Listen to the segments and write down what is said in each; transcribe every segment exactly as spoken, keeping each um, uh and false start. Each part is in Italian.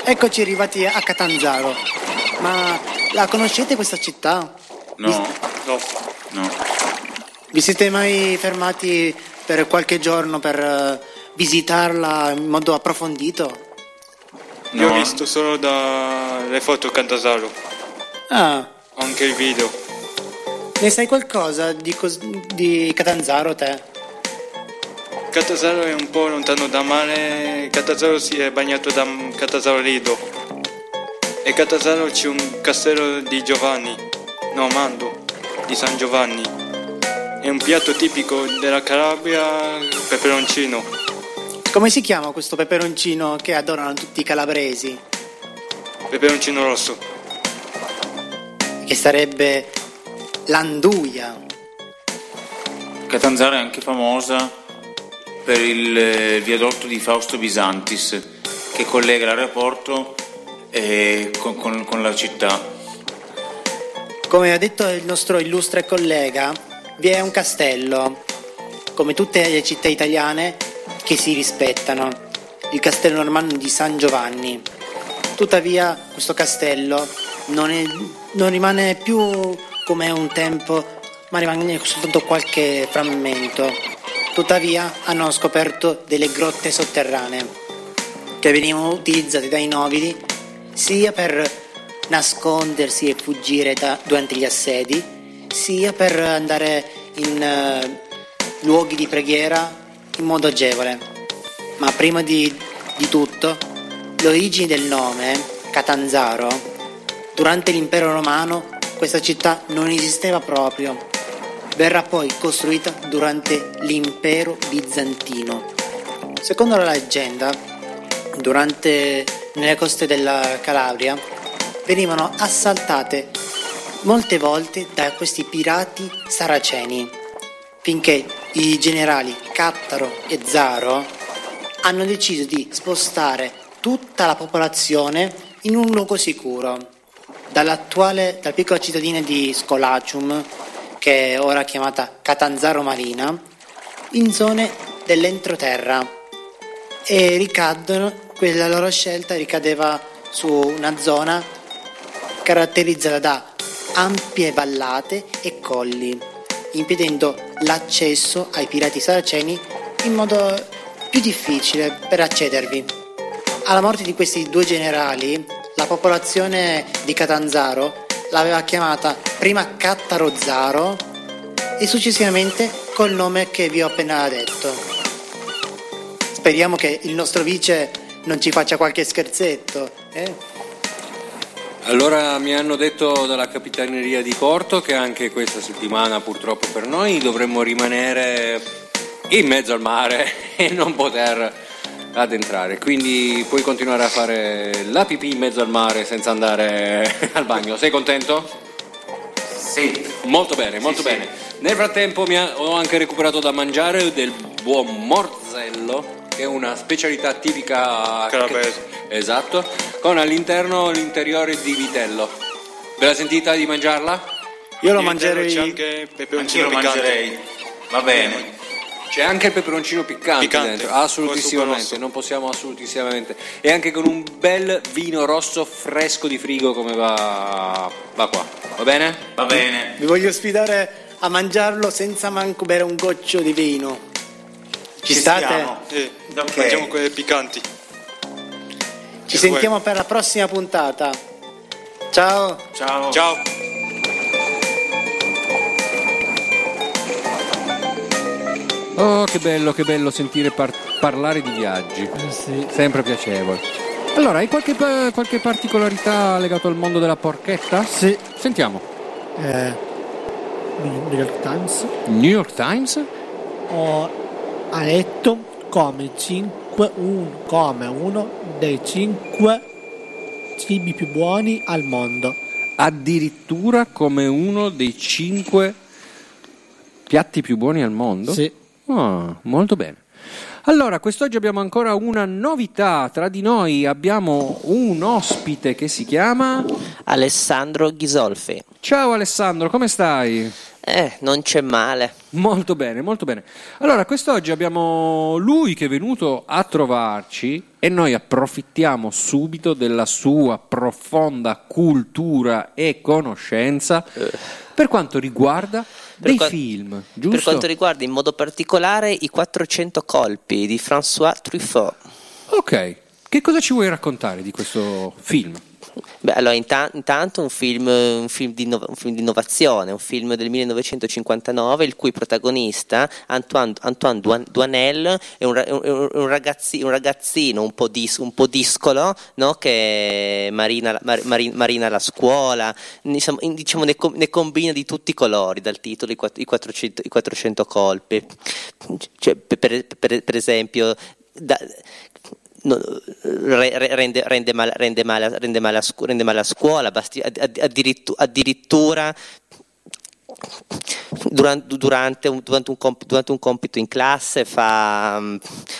Eccoci arrivati a Catanzaro. Ma la conoscete questa città? No, Vi... no, no. Vi siete mai fermati per qualche giorno per uh, visitarla in modo approfondito? No. Io ho visto solo dalle foto Catanzaro. Ah. Anche il video. Ne sai qualcosa di, cos- di Catanzaro te? Catanzaro è un po' lontano da mare. Catanzaro si è bagnato da Catanzaro Lido. E Catanzaro c'è un castello di Giovanni, no Mando, di San Giovanni. È un piatto tipico della Calabria, peperoncino. Come si chiama questo peperoncino che adorano tutti i calabresi? Peperoncino rosso. Che sarebbe l'anduia. Catanzaro è anche famosa per il eh, viadotto di Fausto Bisantis che collega l'aeroporto eh, con, con, con la città. Come ha detto il nostro illustre collega, vi è un castello, come tutte le città italiane, che si rispettano, il castello normanno di San Giovanni. Tuttavia questo castello non, è, non rimane più come un tempo, ma rimane soltanto qualche frammento. Tuttavia hanno scoperto delle grotte sotterranee che venivano utilizzate dai nobili sia per nascondersi e fuggire da, durante gli assedi, sia per andare in uh, luoghi di preghiera in modo agevole. Ma prima di, di tutto, l'origine del nome, Catanzaro, durante l'impero romano questa città non esisteva proprio. Verrà poi costruita durante l'impero bizantino. Secondo la leggenda, durante nelle coste della Calabria venivano assaltate molte volte da questi pirati saraceni, finché i generali Cattaro e Zaro hanno deciso di spostare tutta la popolazione in un luogo sicuro, dall'attuale, dalla piccola cittadina di Scolacium, che è ora chiamata Catanzaro Marina, in zone dell'entroterra, e ricadono, quella loro scelta ricadeva su una zona caratterizzata da ampie vallate e colli, impedendo l'accesso ai pirati saraceni in modo più difficile per accedervi. Alla morte di questi due generali, la popolazione di Catanzaro l'aveva chiamata prima Cattaro Zaro e successivamente col nome che vi ho appena detto. Speriamo che il nostro vice non ci faccia qualche scherzetto, eh? Allora mi hanno detto dalla Capitaneria di Porto che anche questa settimana purtroppo per noi dovremmo rimanere in mezzo al mare e non poter addentrare, quindi puoi continuare a fare la pipì in mezzo al mare senza andare al bagno. Sei contento? Sì. Molto bene, molto sì, bene. Sì. Nel frattempo mi ha, ho anche recuperato da mangiare del buon morzello, che è una specialità tipica calabrese. Esatto, con all'interno l'interiore di vitello. Ve la sentita di mangiarla? Io lo Di mangerei. C'è anche peperoncino Anch'io lo piccante. mangerei. Va bene. C'è anche il peperoncino piccante, Piccante, dentro, assolutissimamente, non possiamo assolutissimamente. E anche con un bel vino rosso fresco di frigo come va, va qua, va bene? Va bene. Vi voglio sfidare a mangiarlo senza manco bere un goccio di vino. Ci, Ci state? stiamo. Eh, Ok. Mangiamo quelle piccanti. Ci sentiamo per la prossima puntata. Ciao. Ciao. Ciao. Oh, che bello, che bello sentire par- parlare di viaggi. Eh sì. Sempre piacevole. Allora, hai qualche, qualche particolarità legato al mondo della porchetta? Sì. Sentiamo. Eh, New York Times New York Times? ho, ha letto come, cinque, un, come uno dei cinque cibi più buoni al mondo. Addirittura come uno dei cinque piatti più buoni al mondo? Sì. Ah, molto bene. Allora, quest'oggi abbiamo ancora una novità. Tra di noi abbiamo un ospite che si chiama Alessandro Ghisolfi. Ciao Alessandro, come stai? Eh, non c'è male. Molto bene, molto bene. Allora, quest'oggi abbiamo lui che è venuto a trovarci e noi approfittiamo subito della sua profonda cultura e conoscenza eh. per quanto riguarda per dei qua- film, giusto? Per quanto riguarda in modo particolare i quattrocento colpi di François Truffaut. Ok, che cosa ci vuoi raccontare di questo film? Beh, allora inta- intanto un film, un, film di inno- un film di innovazione, un film del millenovecentocinquantanove il cui protagonista Antoine, Antoine Duanel è un, è un, un, ragazzi, un ragazzino un po', dis, un po' discolo, no? Che marina, mar, mar, marina la scuola, diciamo, diciamo ne, ne combina di tutti i colori, dal titolo i, i, quattrocento, i quattrocento colpi, cioè, per, per, per esempio da, No, rende, rende, male, rende, male, rende, male a scu- rende male a scuola, basti, addirittura, addirittura durante, durante, un, durante, un compito, durante un compito in classe fa um,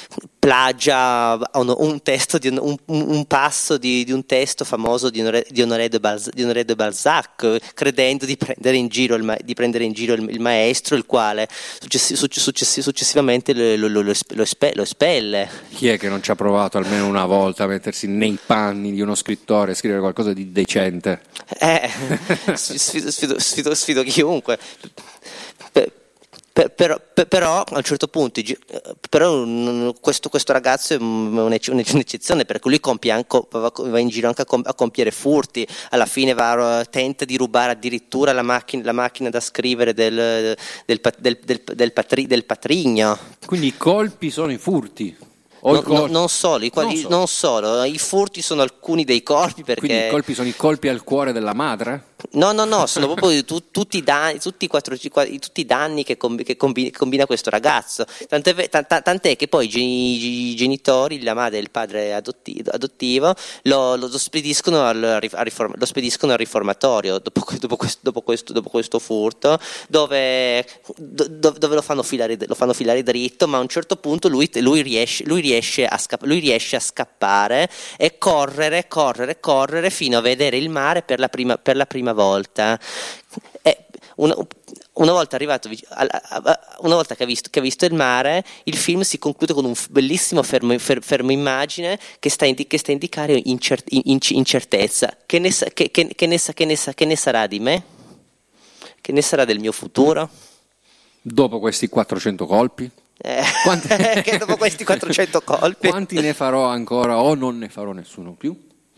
plagia un, un testo di un, un passo di, di un testo famoso di Honoré, di Honoré, de, Balzac, di Honoré de Balzac, credendo di prendere in giro il, di prendere in giro il, il maestro, il quale successi, successi, successivamente lo, lo, lo, lo, espe, lo espelle. Chi è che non ci ha provato almeno una volta a mettersi nei panni di uno scrittore e scrivere qualcosa di decente? Eh, sfido, sfido, sfido, sfido chiunque. Per, Per, per, per, però a un certo punto però questo, questo ragazzo è un'eccezione, perché lui compie anche, va in giro anche a compiere furti, alla fine va, tenta di rubare addirittura la macchina, la macchina da scrivere del, del, del, del, del, patri, del patrigno. Quindi i colpi sono i furti? No, no, non, solo, i quali, non, solo. non solo, i furti sono alcuni dei colpi, perché... Quindi i colpi sono i colpi al cuore della madre? No, no, no, sono proprio tu, tutti, i danni, tutti, i quattro, tutti i danni che, combi, che, combina, che combina questo ragazzo. Tant'è, tant'è che poi i genitori, la madre e il padre adottivo, adottivo lo, lo, spediscono al, riform, lo spediscono al riformatorio dopo, dopo, questo, dopo, questo, dopo questo furto, dove, do, dove lo, fanno filare, lo fanno filare dritto, ma a un certo punto lui, lui, riesce, lui, riesce a scapp- lui riesce a scappare e correre, correre, correre fino a vedere il mare per la prima, per la prima volta. E una, una volta arrivato una volta che ha, visto, che ha visto il mare, il film si conclude con un bellissimo fermo, fer, fermo immagine che sta, indi, che sta a indicare incert, incertezza. Che ne, che, che, che, ne, che, ne, che ne sarà di me? Che ne sarà del mio futuro? Dopo questi quattrocento colpi? Eh, che dopo questi quattrocento colpi quanti ne farò ancora o non ne farò nessuno più?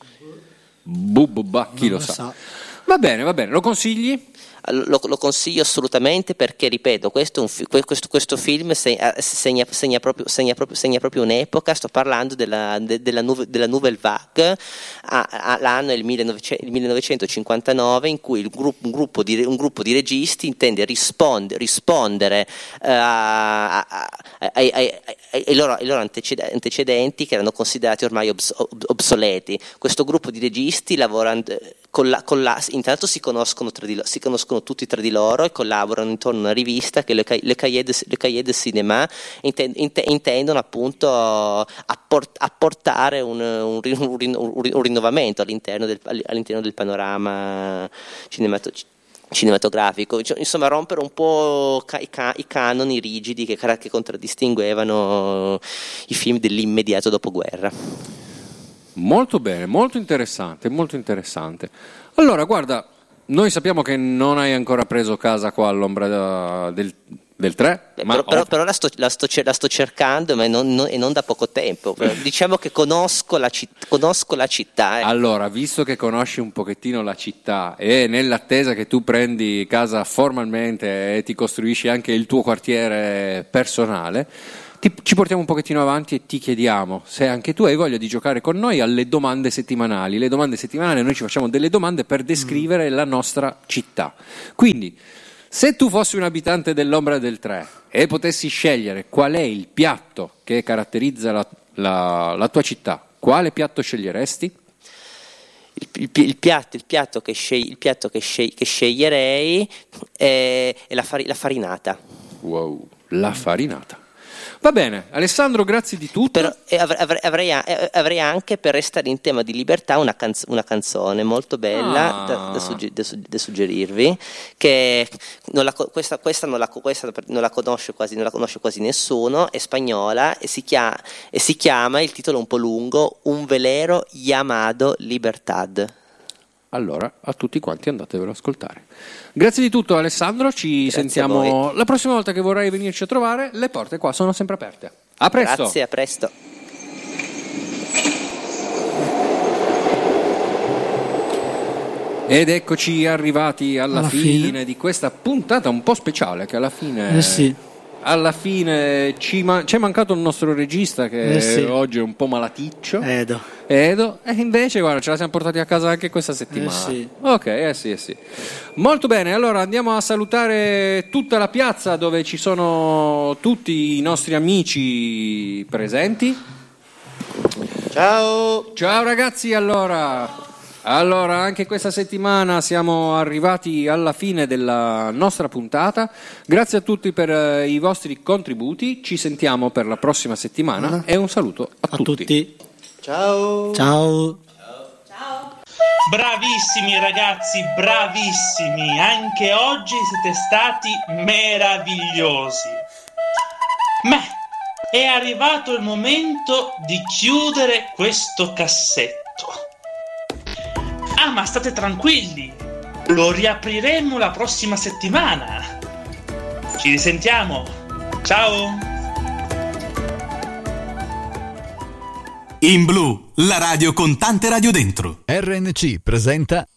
Bubba, chi lo sa. sa. Va bene, va bene, lo consigli? Lo, lo consiglio assolutamente, perché ripeto, questo, è un, questo, questo film segna, segna, segna, proprio, segna, proprio, segna proprio un'epoca. Sto parlando della, de, della, nuove, della Nouvelle Vague. A, a, l'anno è il, millenovecento, il millenovecentocinquantanove, in cui il gruppo, un, gruppo di, un gruppo di registi intende risponde, rispondere uh, a, a, ai, ai, ai, ai, loro, ai loro antecedenti, che erano considerati ormai obs, ob, obsoleti. Questo gruppo di registi lavorando con la, con la, intanto si conoscono, tra di, si conoscono tutti tra di loro e collaborano intorno a una rivista che è le, le Cahiers de, de Cinéma. Intend, intendono appunto apport, apportare un, un, un, un rinnovamento all'interno del, all'interno del panorama cinemato, cinematografico, insomma rompere un po' i, ca, i canoni rigidi che, che contraddistinguevano i film dell'immediato dopoguerra. Molto bene, molto interessante, molto interessante. Allora, guarda, noi sappiamo che non hai ancora preso casa qua all'ombra del, del tre. Beh, ma però, però, però la, sto, la, sto, la sto cercando, ma non, non, e non da poco tempo. Diciamo che conosco la, citt- conosco la città. Eh. Allora, visto che conosci un pochettino la città e nell'attesa che tu prendi casa formalmente e ti costruisci anche il tuo quartiere personale, Ti, ci portiamo un pochettino avanti e ti chiediamo se anche tu hai voglia di giocare con noi alle domande settimanali. Le domande settimanali, noi ci facciamo delle domande per descrivere mm. la nostra città. Quindi, se tu fossi un abitante dell'ombra del tre e potessi scegliere qual è il piatto che caratterizza la, la, la tua città, quale piatto sceglieresti? Il, il, il, piatto, il piatto, che, scegli, il piatto che, scegli, che sceglierei è, è la, fari, la farinata. Wow, la farinata. Va bene, Alessandro, grazie di tutto. Però, eh, avrei, avrei, avrei anche, per restare in tema di libertà, una, canz- una canzone molto bella ah. da, da, sugge- da, da suggerirvi, che non la, questa, questa, non la, questa non la conosce quasi, non la conosce quasi nessuno, è spagnola e si, chiama, e si chiama, il titolo è un po' lungo, Un velero llamado Libertad. Allora, a tutti quanti andatevelo ad ascoltare. Grazie di tutto, Alessandro, ci Grazie sentiamo la prossima volta che vorrai venirci a trovare, le porte qua sono sempre aperte. A presto. Grazie, a presto. Ed eccoci arrivati alla, alla fine, fine di questa puntata un po' speciale, che alla fine eh sì. alla fine ci man- c'è mancato il nostro regista che eh sì. oggi è un po' malaticcio. Edo. Edo, e invece guarda, ce la siamo portati a casa anche questa settimana. Eh sì. Ok, eh sì, eh sì. Molto bene, allora andiamo a salutare tutta la piazza dove ci sono tutti i nostri amici presenti. Ciao. Ciao ragazzi, allora. Allora, anche questa settimana siamo arrivati alla fine della nostra puntata. Grazie a tutti per eh, i vostri contributi. Ci sentiamo per la prossima settimana ah. e un saluto a, a tutti. tutti. Ciao. Ciao. Ciao. Bravissimi ragazzi, bravissimi. Anche oggi siete stati meravigliosi. Ma è arrivato il momento di chiudere questo cassetto. Ah, ma state tranquilli, lo riapriremo la prossima settimana. Ci risentiamo. Ciao. In Blu, la radio con tante radio dentro. R N C presenta